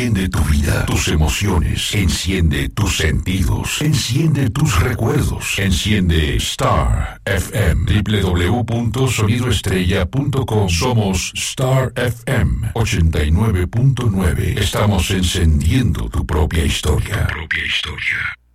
Enciende tu vida, tus emociones, enciende tus sentidos, enciende tus recuerdos, enciende Star FM, www.sonidoestrella.com. Somos Star FM 89.9. Estamos encendiendo tu propia historia. Tu propia historia.